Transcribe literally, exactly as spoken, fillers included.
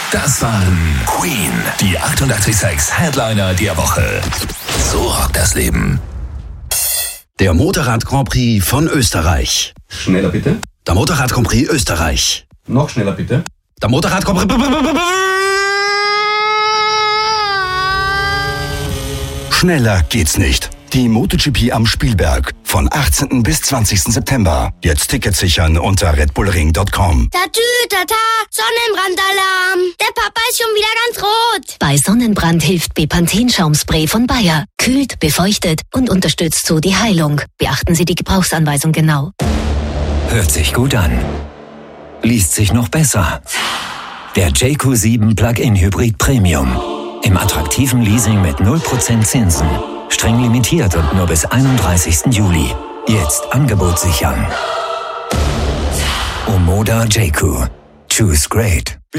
Das waren Queen, die achtundachtzig Komma sechs Headliner der Woche. So rockt das Leben. Der Motorrad Grand Prix von Österreich. Schneller bitte. Der Motorrad Grand Prix Österreich. Noch schneller bitte. Der Motorrad Grand Prix... Schneller geht's nicht. Die MotoGP am Spielberg von achtzehnten bis zwanzigsten September. Jetzt Tickets sichern unter redbullring punkt com. Tatü, tata, Sonnenbrandalarm. Der Papa ist schon wieder ganz rot. Bei Sonnenbrand hilft Bepanthen-Schaumspray von Bayer. Kühlt, befeuchtet und unterstützt so die Heilung. Beachten Sie die Gebrauchsanweisung genau. Hört sich gut an. Liest sich noch besser. Der J Q sieben Plug-in Hybrid Premium. Im attraktiven Leasing mit null Prozent Zinsen. Streng limitiert und nur bis einunddreißigsten Juli. Jetzt Angebot sichern. Omoda J Q. Choose great.